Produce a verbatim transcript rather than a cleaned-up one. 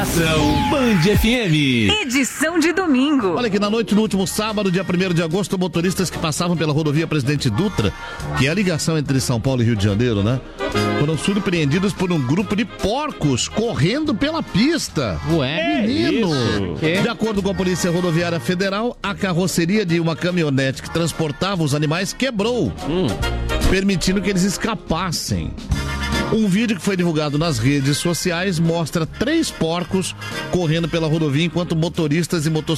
Band F M. Edição de domingo. Olha que na noite do último sábado, dia primeiro de agosto, motoristas que passavam pela rodovia Presidente Dutra, que é a ligação entre São Paulo e Rio de Janeiro, né? Foram surpreendidos por um grupo de porcos correndo pela pista. Ué, menino! É De acordo com a Polícia Rodoviária Federal, a carroceria de uma caminhonete que transportava os animais quebrou, hum. permitindo que eles escapassem. Um vídeo que foi divulgado nas redes sociais mostra três porcos correndo pela rodovia enquanto motoristas e motociclistas